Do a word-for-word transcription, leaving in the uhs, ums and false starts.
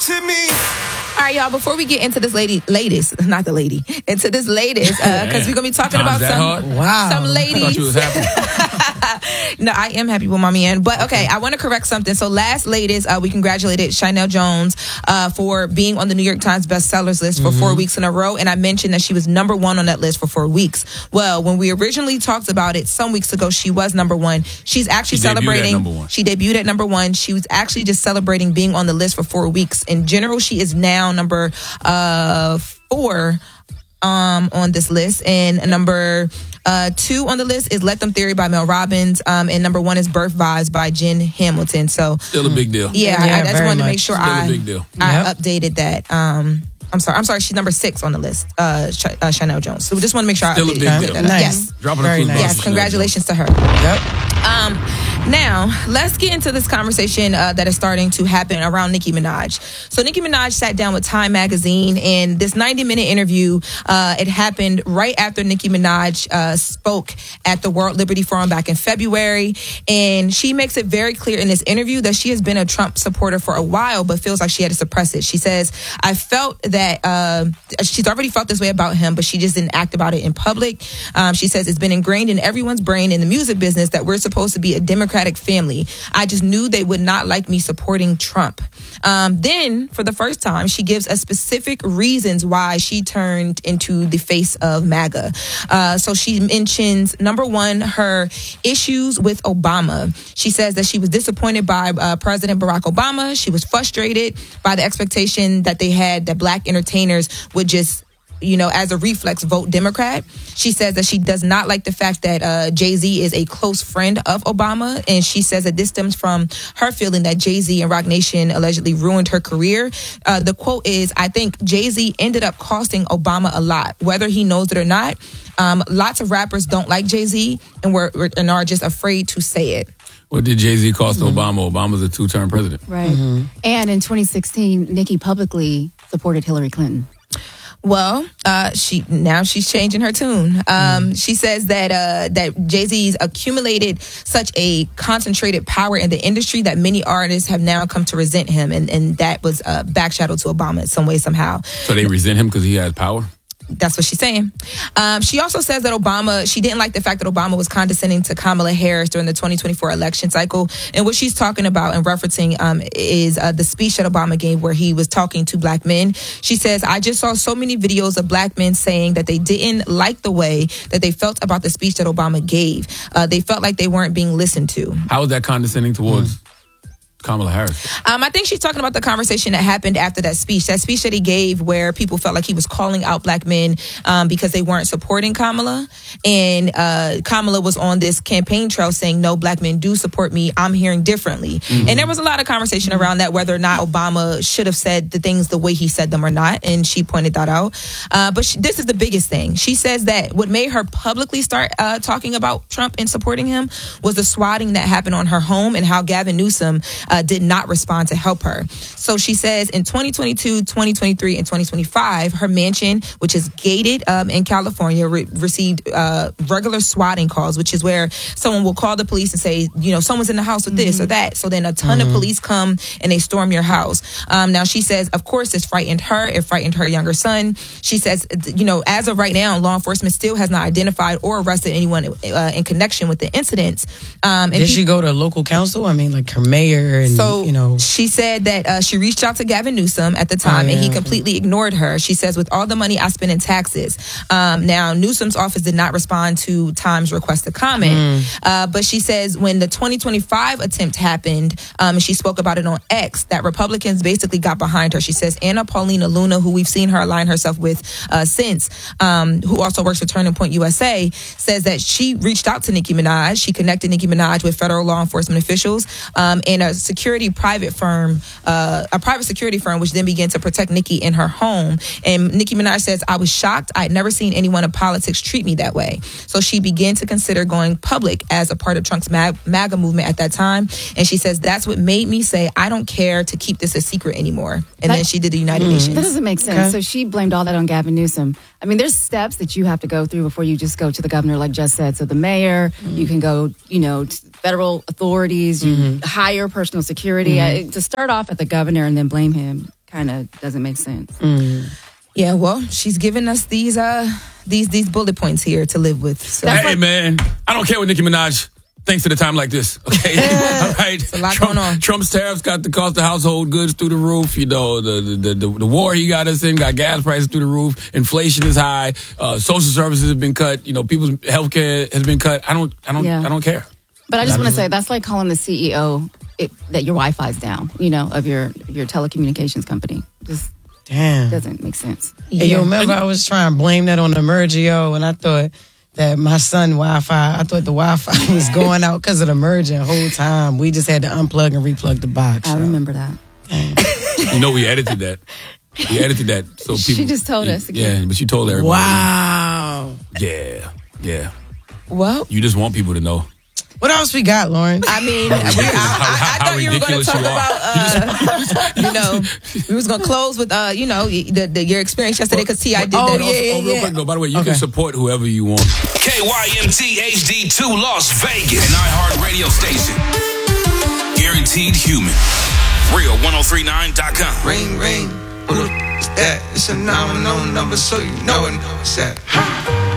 to me. All right, y'all, before we get into this lady, latest, not the lady, into this latest, because uh, we're going to be talking Time's about some, hard? Wow. some ladies. I thought you was happy. No, I am happy with Mommy Ann. But okay, I want to correct something. So last latest, uh, we congratulated Chanel Jones uh, for being on the New York Times bestsellers list for mm-hmm. four weeks in a row. And I mentioned that she was number one on that list for four weeks. Well, when we originally talked about it some weeks ago, she was number one. She's actually she celebrating. Debuted at number one. She debuted at number one. She was actually just celebrating being on the list for four weeks. In general, she is now number uh, four um, on this list. And number Uh, two on the list is Let Them Theory by Mel Robbins. Um, and number one is Birth Vibes by Jen Hamilton. So still a big deal. Yeah, yeah I, I just wanted much. to make sure still I, a big deal. I Yep. updated that. Um, I'm sorry. I'm sorry. She's number six on the list. Uh, Ch- uh, Chanel Jones. So we just want to make sure Still I a updated big that. deal. Nice. Yes. Dropping Very a nice. Yes. Congratulations to her. Yep. Um, now, let's get into this conversation uh, that is starting to happen around Nicki Minaj. So Nicki Minaj sat down with Time Magazine, and this ninety-minute interview, uh, it happened right after Nicki Minaj uh, spoke at the World Liberty Forum back in February. And she makes it very clear in this interview that she has been a Trump supporter for a while, but feels like she had to suppress it. She says, I felt that uh, she's already felt this way about him, but she just didn't act about it in public. Um, she says it's been ingrained in everyone's brain in the music business that we're supposed to be a Democratic family. I just knew they would not like me supporting Trump. Um, then, for the first time, she gives us specific reasons why she turned into the face of MAGA. Uh, so she mentions, number one, her issues with Obama. She says that she was disappointed by uh, President Barack Obama. She was frustrated by the expectation that they had that black entertainers would just, you know, as a reflex, vote Democrat. She says that she does not like the fact that uh, Jay-Z is a close friend of Obama. And she says that this stems from her feeling that Jay-Z and Roc Nation allegedly ruined her career. Uh, the quote is, I think Jay-Z ended up costing Obama a lot, whether he knows it or not. Um, lots of rappers don't like Jay-Z and, were, and are just afraid to say it. What did Jay-Z cost mm-hmm. Obama? Obama's a two-term president. Right. Mm-hmm. And in twenty sixteen, Nicki publicly supported Hillary Clinton. Well, uh, she now she's changing her tune. Um, mm. She says that uh, that Jay-Z's accumulated such a concentrated power in the industry that many artists have now come to resent him, and, and that was uh, backshadowed to Obama in some way, somehow. So they resent him because he has power? That's what she's saying. Um, she also says that Obama, she didn't like the fact that Obama was condescending to Kamala Harris during the twenty twenty-four election cycle. And what she's talking about and referencing um, is uh, the speech that Obama gave where he was talking to black men. She says, I just saw so many videos of black men saying that they didn't like the way that they felt about the speech that Obama gave. Uh, they felt like they weren't being listened to. How is that condescending towards mm. Kamala Harris? Um, I think she's talking about the conversation that happened after that speech. That speech that he gave where people felt like he was calling out black men um, because they weren't supporting Kamala. And uh, Kamala was on this campaign trail saying, no, black men do support me. I'm hearing differently. Mm-hmm. And there was a lot of conversation around that, whether or not Obama should have said the things the way he said them or not. And she pointed that out. Uh, but she, this is the biggest thing. She says that what made her publicly start uh, talking about Trump and supporting him was the swatting that happened on her home and how Gavin Newsom Uh, did not respond to help her. So she says in twenty twenty-two, twenty twenty-three, and twenty twenty-five, her mansion, which is gated um, in California, re- received uh, regular swatting calls, which is where someone will call the police and say, you know, someone's in the house with mm-hmm. this or that. So then a ton mm-hmm. of police come and they storm your house. Um, now she says, of course, this frightened her. It frightened her younger son. She says, you know, as of right now, law enforcement still has not identified or arrested anyone uh, in connection with the incidents. Um, and Did she go to local council? I mean, like her mayor and, so you know. She said that uh, she reached out to Gavin Newsom at the time oh, yeah. and he completely ignored her. She says, with all the money I spent in taxes. Um, now, Newsom's office did not respond to Time's request to comment. Mm. Uh, but she says when the twenty twenty-five attempt happened, um, and she spoke about it on X, that Republicans basically got behind her. She says Anna Paulina Luna, who we've seen her align herself with uh, since, um, who also works for Turning Point U S A, says that she reached out to Nicki Minaj. She connected Nicki Minaj with federal law enforcement officials um, and a security private firm, uh, a private security firm, which then began to protect Nicki in her home. And Nicki Minaj says, I was shocked. I had never seen anyone in politics treat me that way. So she began to consider going public as a part of Trump's MAGA movement at that time. And she says, that's what made me say, I don't care to keep this a secret anymore. And that, then she did the United mm, Nations. That doesn't make sense. Okay. So she blamed all that on Gavin Newsom. I mean, there's steps that you have to go through before you just go to the governor, like Jess said. So the mayor, mm. you can go, you know, to federal authorities, you mm-hmm. hire personal security. Mm-hmm. I, to start off at the governor and then blame him kind of doesn't make sense. Yeah, well, she's giving us these uh these these bullet points here to live with. So. Hey, man, I don't care what Nicki Minaj thinks at a time like this, okay? All right. It's a lot Trump, going on. Trump's tariffs got the cost of household goods through the roof. You know, the the, the, the war he got us in got gas prices through the roof. Inflation is high. Uh, social services have been cut. You know, people's health care has been cut. I don't, I don't, Yeah. I don't care. But I just want to say that's like calling the C E O it, that your Wi-Fi's down, you know, of your your telecommunications company. Just Damn. doesn't make sense. Hey, you remember I was trying to blame that on the Emergio, and I thought that my son Wi-Fi, I thought the Wi-Fi was going out because of the merger the whole time. We just had to unplug and replug the box. I so. remember that. You know, we edited that. We edited that so people. She just told us again. Yeah, but she told everybody. Wow. Yeah, yeah. Well, You just want people to know. What else we got, Lauren? I mean, we, I, I, I How thought you were going to ridiculous talk you are. about, uh, you know, we was going to close with, uh, you know, the, the, your experience yesterday because T I did Oh, that. yeah, also. yeah, Oh, real yeah. quick, though, by the way, you Okay. can support whoever you want. K Y M T H D two Las Vegas, an iHeart radio station. Guaranteed human. Real ten thirty-nine dot com. Ring, ring. Who the f- is that? It's a nominal number, so you know it. It's that.